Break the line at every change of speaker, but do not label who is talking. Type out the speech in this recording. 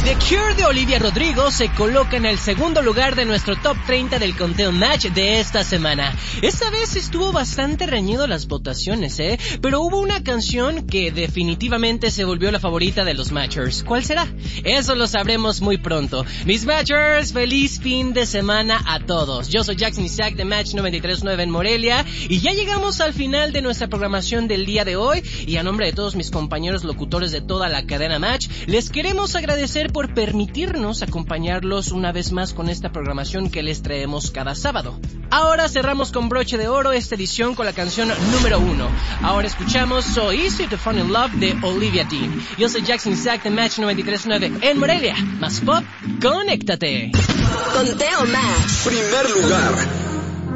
The Cure de Olivia Rodrigo se coloca en el segundo lugar de nuestro top 30 del conteo Match de esta semana. Esta vez estuvo bastante reñido las votaciones, pero hubo una canción que definitivamente se volvió la favorita de los Matchers. ¿Cuál será? Eso lo sabremos muy pronto. Mis Matchers, feliz fin de semana a todos. Yo soy Jackson Isaac de Match 93.9 en Morelia y ya llegamos al final de nuestra programación del día de hoy y a nombre de todos mis compañeros locutores de toda la cadena Match, les queremos agradecer por permitirnos acompañarlos una vez más con esta programación que les traemos cada sábado. Ahora cerramos con broche de oro esta edición con la canción número 1. Ahora escuchamos So Easy to Fall in Love de Olivia Dean. Yo soy Jackson Isaac de Match 93.9 en Morelia. Más pop, conéctate.
Conteo Match.
Primer lugar.